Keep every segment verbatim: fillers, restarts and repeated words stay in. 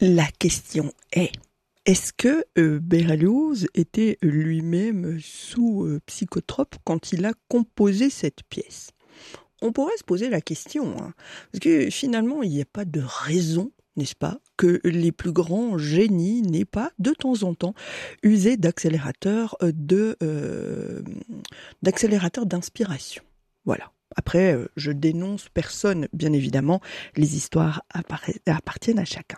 La question est, est-ce que euh, Berlioz était lui-même sous euh, psychotrope quand il a composé cette pièce? On pourrait se poser la question, hein, parce que finalement, il n'y a pas de raison, n'est-ce pas, que les plus grands génies n'aient pas, de temps en temps, usé d'accélérateurs de, euh, d'accélérateurs d'inspiration. Voilà. Après, euh, je dénonce personne, bien évidemment, les histoires appara- appartiennent à chacun.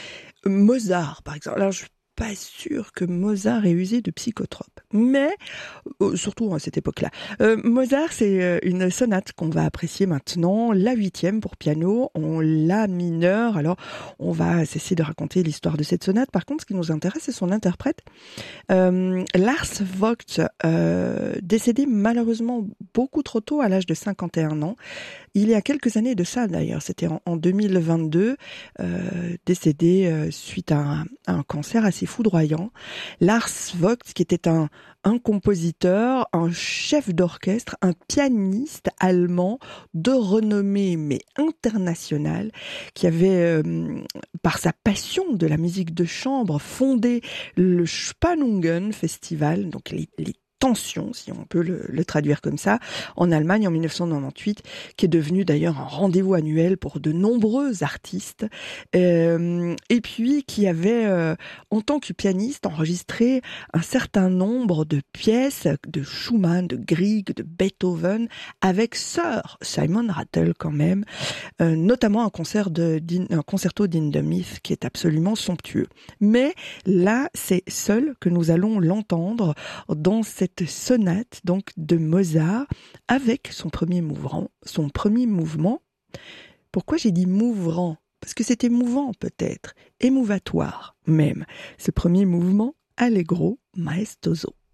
Mozart, par exemple. Alors, je suis pas sûre que Mozart ait usé de psychotrope, mais euh, surtout à cette époque-là. Euh, Mozart, c'est euh, une sonate qu'on va apprécier maintenant, la huitième pour piano, en la mineur. Alors, on va cesser de raconter l'histoire de cette sonate. Par contre, ce qui nous intéresse, c'est son interprète, euh, Lars Vogt, euh, décédé malheureusement beaucoup trop tôt, à l'âge de cinquante et un ans. Il y a quelques années de ça d'ailleurs, c'était en, en deux mille vingt-deux, euh, décédé euh, suite à un, à un cancer assez foudroyant. Lars Vogt, qui était un, un compositeur, un chef d'orchestre, un pianiste allemand de renommée mais internationale, qui avait, euh, par sa passion de la musique de chambre, fondé le Spannungen Festival, donc les, les tension, si on peut le, le traduire comme ça, en Allemagne en mille neuf cent quatre-vingt-dix-huit, qui est devenu d'ailleurs un rendez-vous annuel pour de nombreux artistes, euh, et puis qui avait, euh, en tant que pianiste, enregistré un certain nombre de pièces de Schumann, de Grieg, de Beethoven, avec Sir Simon Rattle quand même, euh, notamment un, concert de, un concerto d'Hindemith qui est absolument somptueux. Mais là, c'est seul que nous allons l'entendre dans cette sonate donc de Mozart avec son premier mouvement, son premier mouvement. Pourquoi j'ai dit mouvant? Parce que c'était mouvant peut-être, émouvatoire même. Ce premier mouvement, Allegro maestoso.